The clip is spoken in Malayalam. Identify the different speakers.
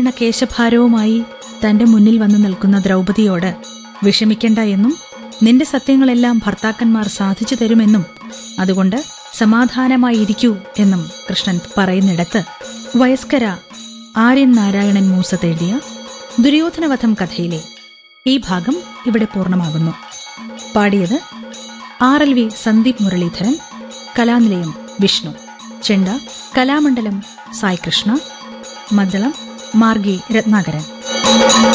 Speaker 1: വീണ കേശഭാരവുമായി തന്റെ മുന്നിൽ വന്നു നിൽക്കുന്ന ദ്രൗപദിയോട് വിഷമിക്കണ്ട എന്നും നിന്റെ സത്യങ്ങളെല്ലാം ഭർത്താക്കന്മാർ സാധിച്ചു തരുമെന്നും അതുകൊണ്ട് സമാധാനമായിരിക്കൂ എന്നും കൃഷ്ണൻ പറയുന്നിടത്ത് വയസ്കര ആര്യൻ നാരായണൻ മൂസത്ത് എഴുതിയ ദുര്യോധനവധം കഥയിലെ ഈ ഭാഗം ഇവിടെ പൂർണ്ണമാകുന്നു. പാടിയത് RLV സന്ദീപ് മുരളീധരൻ, കലാനിലയം വിഷ്ണു, ചെണ്ട കലാമണ്ഡലം സായി കൃഷ്ണ, മദ്ദളം മാർഗി രത്നാകരൻ.